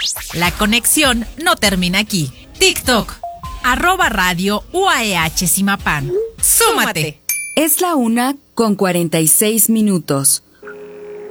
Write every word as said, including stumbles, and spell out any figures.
La conexión no termina aquí. TikTok, arroba radio U A E H Simapán. ¡Súmate! Es la una con cuarenta y seis minutos.